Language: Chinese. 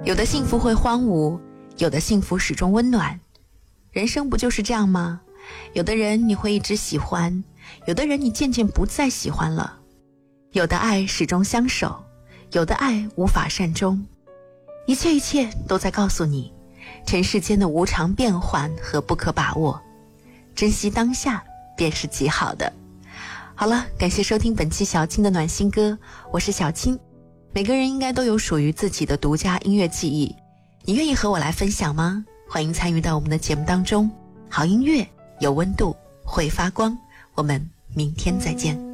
有的幸福会荒芜，有的幸福始终温暖。人生不就是这样吗？有的人你会一直喜欢，有的人你渐渐不再喜欢了。有的爱始终相守，有的爱无法善终。一切都在告诉你，尘世间的无常变幻和不可把握，珍惜当下便是极好的。好了，感谢收听本期小青的暖心歌，我是小青。每个人应该都有属于自己的独家音乐记忆，你愿意和我来分享吗？欢迎参与到我们的节目当中。好音乐有温度，会发光，我们明天再见。